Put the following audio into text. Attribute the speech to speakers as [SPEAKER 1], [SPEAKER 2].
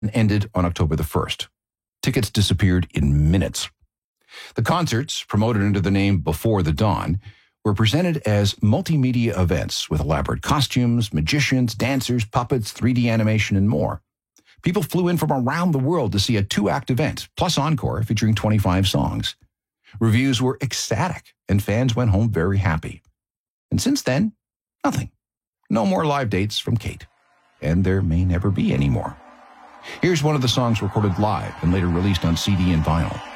[SPEAKER 1] and ended on October the 1st. Tickets disappeared in minutes. The concerts, promoted under the name Before the Dawn, were presented as multimedia events with elaborate costumes, magicians, dancers, puppets, 3D animation, and more. People flew in from around the world to see a 2-act event, plus encore, featuring 25 songs. Reviews were ecstatic, and fans went home very happy. And since then, nothing. No more live dates from Kate. And there may never be any more. Here's one of the songs recorded live and later released on CD and vinyl.